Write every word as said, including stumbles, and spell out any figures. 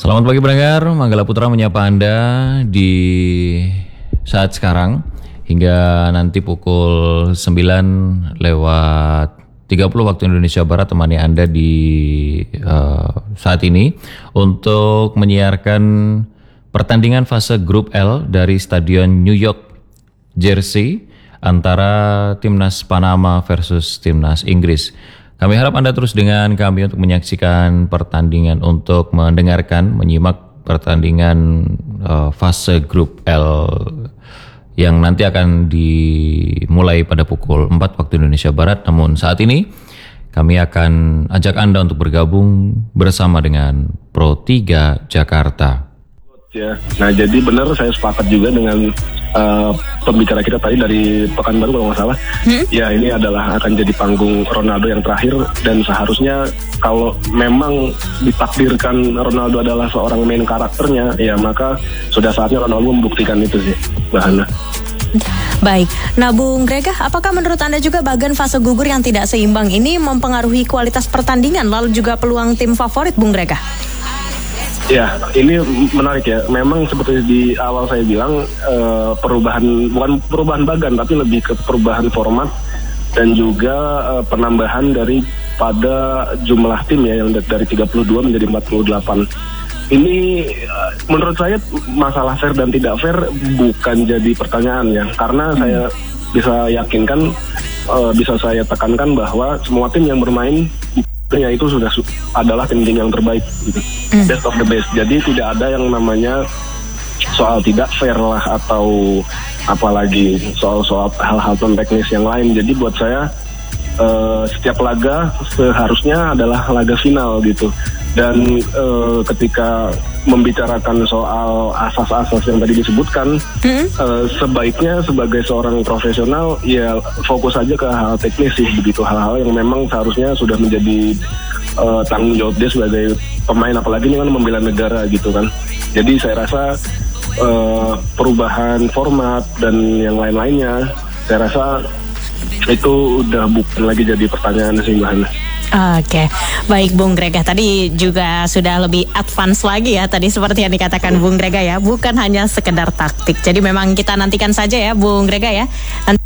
Selamat pagi pendengar, Manggala Putra menyapa Anda di saat sekarang hingga nanti pukul sembilan lewat tiga puluh waktu Indonesia Barat, temani Anda di uh, saat ini untuk menyiarkan pertandingan fase grup L dari Stadion New York, Jersey antara Timnas Panama versus Timnas Inggris. Kami harap Anda terus dengan kami untuk menyaksikan pertandingan, untuk mendengarkan, menyimak pertandingan uh, fase grup L yang nanti akan dimulai pada pukul empat waktu Indonesia Barat. Namun saat ini kami akan ajak Anda untuk bergabung bersama dengan Pro tiga Jakarta. Ya, nah jadi benar saya sepakat juga dengan uh, pembicara kita tadi dari Pekanbaru kalau nggak salah. Hmm? Ya ini adalah akan jadi panggung Ronaldo yang terakhir, dan seharusnya kalau memang ditakdirkan Ronaldo adalah seorang main karakternya, ya maka sudah saatnya Ronaldo membuktikan itu sih, Mbak Hana. Baik, nah Bung Grega, apakah menurut Anda juga bagan fase gugur yang tidak seimbang ini mempengaruhi kualitas pertandingan lalu juga peluang tim favorit, Bung Grega? Ya, ini menarik ya. Memang seperti di awal saya bilang, uh, perubahan, bukan perubahan bagan, tapi lebih ke perubahan format dan juga uh, penambahan dari pada jumlah tim ya, yang dari tiga puluh dua menjadi empat puluh delapan. Ini uh, menurut saya masalah fair dan tidak fair bukan jadi pertanyaan ya, karena hmm. saya bisa yakinkan, uh, bisa saya tekankan bahwa semua tim yang bermain ya itu sudah adalah tim-tim yang terbaik gitu. Mm. Best of the best. Jadi tidak ada yang namanya soal tidak fair lah, atau apalagi soal-soal hal-hal teknis yang lain. Jadi buat saya uh, setiap laga seharusnya adalah laga final gitu. Dan uh, ketika membicarakan soal asas-asas yang tadi disebutkan, mm. uh, sebaiknya sebagai seorang profesional ya fokus aja ke hal teknis sih, begitu, hal-hal yang memang seharusnya sudah menjadi uh, tanggung jawab dia sebagai pemain, apalagi ini kan membela negara gitu kan. Jadi saya rasa uh, perubahan format dan yang lain-lainnya, saya rasa itu udah bukan lagi jadi pertanyaan sih, Mbak Hana. Oke, baik Bung Grega, tadi juga sudah lebih advance lagi ya, tadi seperti yang dikatakan Bung Grega ya, bukan hanya sekedar taktik. Jadi memang kita nantikan saja ya Bung Grega ya. Nanti